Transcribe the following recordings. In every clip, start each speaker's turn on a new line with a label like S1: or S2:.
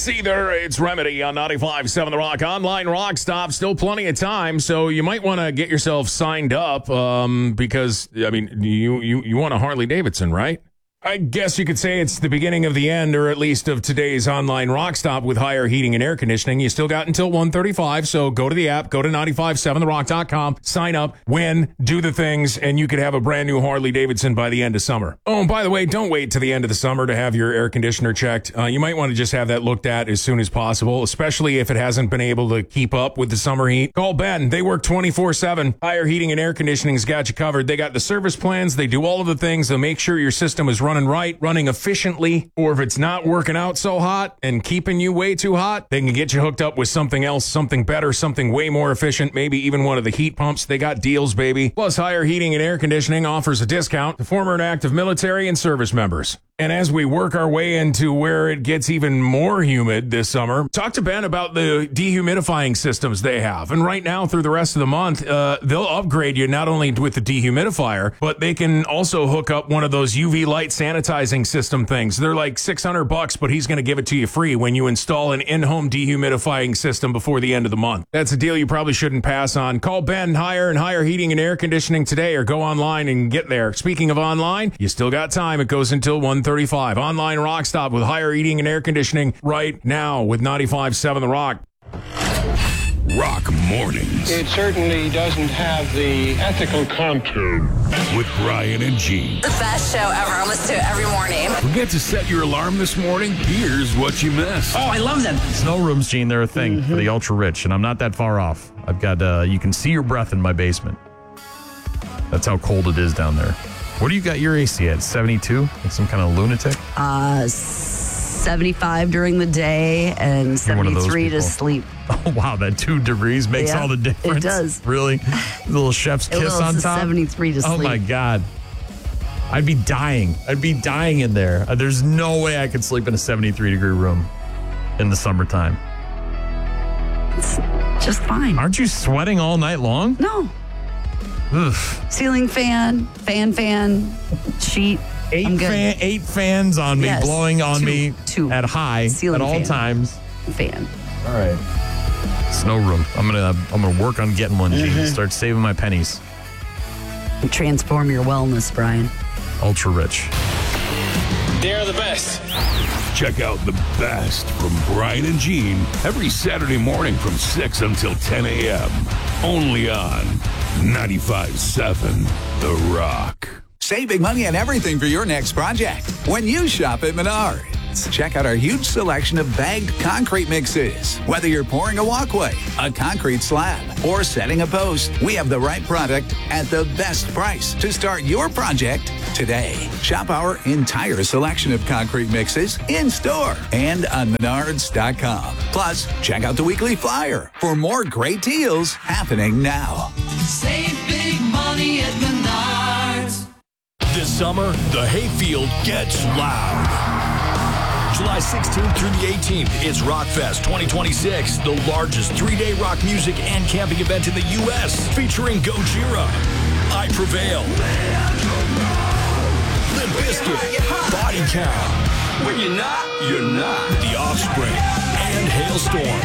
S1: Seether, it's Remedy on 95.7 The Rock. Online Rock Stop, still plenty of time, so you might want to get yourself signed up because, I mean, you want a Harley Davidson, right? I guess you could say it's the beginning of the end, or at least of today's online rock stop with higher heating and air conditioning. You still got until 1:35, so go to the app, go to 957therock.com, sign up, win, do the things, and you could have a brand new Harley Davidson by the end of summer. Oh, and by the way, don't wait to the end of the summer to have your air conditioner checked. You might want to just have that looked at as soon as possible, especially if it hasn't been able to keep up with the summer heat. Call Ben. They work 24/7. Higher heating and air conditioning's got you covered. They got the service plans. They do all of the things. They'll make sure your system is running right, running efficiently, or if it's not working out so hot and keeping you way too hot, they can get you hooked up with something else, something better, something way more efficient, maybe even one of the heat pumps. They got deals, baby. Plus, Higher Heating and Air Conditioning offers a discount to former and active military and service members. And as we work our way into where it gets even more humid this summer, talk to Ben about the dehumidifying systems they have. And right now, through the rest of the month, they'll upgrade you not only with the dehumidifier, but they can also hook up one of those UV light sanitizing system things. They're like $600, but he's going to give it to you free when you install an in-home dehumidifying system before the end of the month. That's a deal you probably shouldn't pass on. Call Ben Higher and Higher Heating and Air Conditioning today, or go online and get there. Speaking of online, you still got time. It goes until 1:35. Online Rock Stop with Higher Heating and Air Conditioning right now with 95.7 The Rock.
S2: Rock Mornings.
S3: It certainly doesn't have the ethical contour.
S2: With Brian and Gene.
S4: The best show ever. I listen to it every morning.
S2: Forget to set your alarm this morning? Here's what you missed.
S5: Oh, I love them.
S6: Snow rooms, Gene, they're a thing for the ultra rich, and I'm not that far off. I've got, you can see your breath in my basement. That's how cold it is down there. What do you got your AC at? 72? Like some kind of lunatic?
S5: 75 during the day and 73 to sleep.
S6: Oh, wow. That 2 degrees makes all the difference.
S5: It does.
S6: Really? The little chef's kiss on top?
S5: 73 to sleep.
S6: Oh, my God. I'd be dying. I'd be dying in there. There's no way I could sleep in a 73-degree room in the summertime.
S5: It's just fine.
S6: Aren't you sweating all night long?
S5: No.
S6: Oof.
S5: Ceiling fan, sheet.
S6: 8 fans on me,
S5: yes.
S6: blowing on me
S5: two.
S6: at high
S5: Ceiling
S6: at all
S5: fan.
S6: times.
S5: Fan.
S6: All right. Snow room. I'm gonna work on getting one, Gene. Start saving my pennies.
S5: Transform your wellness, Brian.
S6: Ultra rich.
S3: They're the best.
S2: Check out the best from Brian and Gene every Saturday morning from 6 until 10 a.m. Only on 95.7 The Rock.
S7: Save big money on everything for your next project when you shop at Menards. Check out our huge selection of bagged concrete mixes. Whether you're pouring a walkway, a concrete slab, or setting a post, we have the right product at the best price to start your project today. Shop our entire selection of concrete mixes in-store and on Menards.com. Plus, check out the weekly flyer for more great deals happening now.
S8: Save big money at Menards.
S9: This summer, the hayfield gets loud. July 16th through the 18th, it's Rockfest 2026, the largest 3-day rock music and camping event in the U.S., featuring Gojira, I Prevail, Limp Bizkit, Body Count,
S8: When you're not, you're not.
S9: The Offspring, and Hailstorm.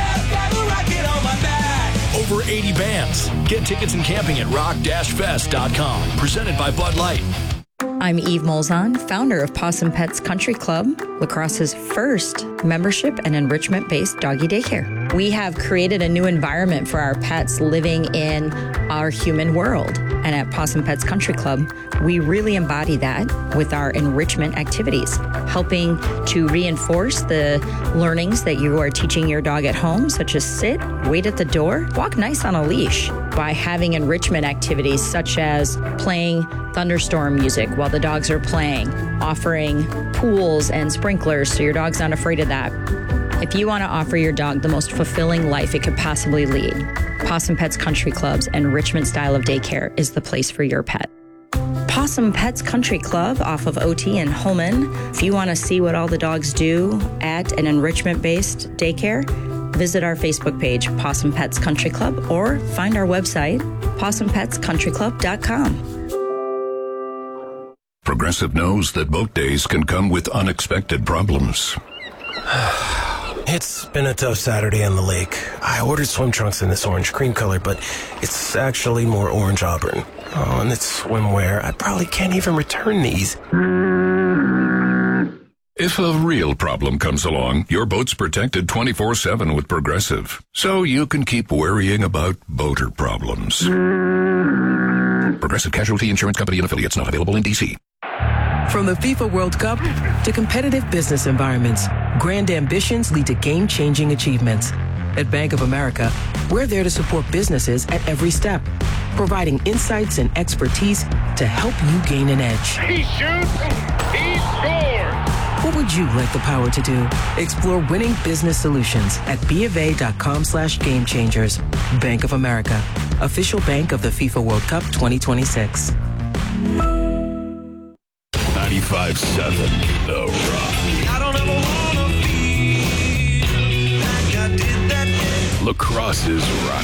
S9: Over 80 bands. Get tickets and camping at rock-fest.com. Presented by Bud Light.
S10: I'm Eve Molzon, founder of Possum Pets Country Club, La Crosse's first membership and enrichment-based doggy daycare. We have created a new environment for our pets living in our human world. And at Possum Pets Country Club, we really embody that with our enrichment activities, helping to reinforce the learnings that you are teaching your dog at home, such as sit, wait at the door, walk nice on a leash, by having enrichment activities such as playing thunderstorm music while the dogs are playing, offering pools and sprinklers so your dog's not afraid of that. If you want to offer your dog the most fulfilling life it could possibly lead, Possum Pets Country Club's enrichment style of daycare is the place for your pet. Possum Pets Country Club off of OT in Holman. If you want to see what all the dogs do at an enrichment-based daycare, visit our Facebook page, Possum Pets Country Club, or find our website, PossumPetsCountryClub.com.
S2: Progressive knows that boat days can come with unexpected problems.
S11: It's been a tough Saturday on the lake. I ordered swim trunks in this orange cream color, but it's actually more orange auburn. Oh, and it's swimwear. I probably can't even return these.
S2: If a real problem comes along, your boat's protected 24/7 with Progressive, so you can keep worrying about boater problems. Progressive Casualty Insurance Company and Affiliates, not available in D.C.
S12: From the FIFA World Cup to competitive business environments, grand ambitions lead to game-changing achievements. At Bank of America, we're there to support businesses at every step, providing insights and expertise to help you gain an edge.
S3: He shoots, he scores!
S12: What would you like the power to do? Explore winning business solutions at BofA.com/gamechangers. Bank of America, official bank of the FIFA World Cup 2026.
S2: 95.7 The Rock.
S8: I don't ever wanna feel like I did that day.
S2: Lacrosse's Rock